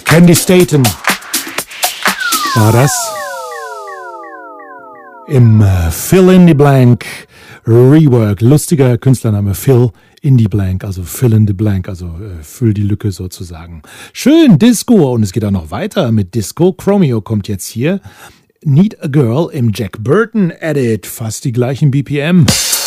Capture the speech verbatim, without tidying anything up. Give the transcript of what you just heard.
Candy Staten war das. Im äh, Fill in the Blank Rework. Lustiger Künstlername Fill in the Blank, also Fill in the Blank, also äh, füll die Lücke sozusagen. Schön, Disco. Und es geht auch noch weiter mit Disco. Chromeo kommt jetzt hier. Need a Girl im Jack Burton Edit. Fast die gleichen B P M.